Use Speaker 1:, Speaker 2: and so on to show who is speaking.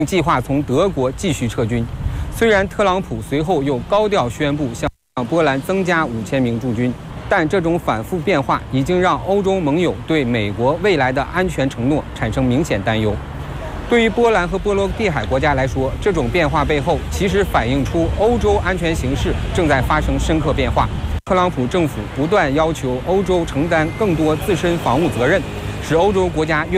Speaker 1: 计划从德国继续撤军。虽然特朗普随后又高调宣布向波兰增加5000名驻军，但这种反复变化已经让欧洲盟友对美国未来的安全承诺产生明显担忧。对于波兰和波罗的海国家来说，这种变化背后其实反映出欧洲安全形势正在发生深刻变化。特朗普政府不断要求欧洲承担更多自身防务责任，使欧洲国家越